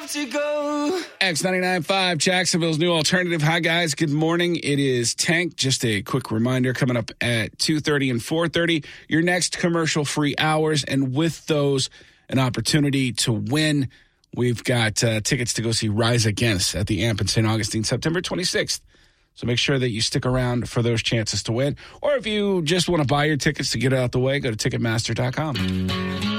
to go. X99.5, Jacksonville's new alternative. Hi, guys. Good morning. It is Tank. Just a quick reminder, coming up at 2:30 and 4:30, your next commercial-free hours. And with those, an opportunity to win. We've got tickets to go see Rise Against at the Amp in St. Augustine, September 26th. So make sure that you stick around for those chances to win. Or if you just want to buy your tickets to get it out the way, go to Ticketmaster.com.